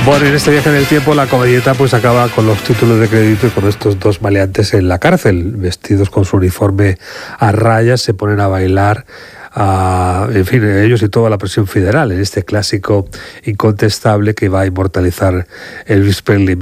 Bueno, en este viaje en el tiempo la comedieta pues acaba con los títulos de crédito y con estos dos maleantes en la cárcel, vestidos con su uniforme a rayas, se ponen a bailar, en fin, ellos y toda la presión federal en este clásico incontestable que va a inmortalizar Elvis Presley.